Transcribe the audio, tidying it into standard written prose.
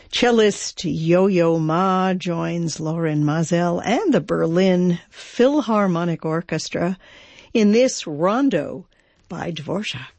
Cellist Yo-Yo Ma joins Lorin Maazel and the Berlin Philharmonic Orchestra in this rondo by Dvorak.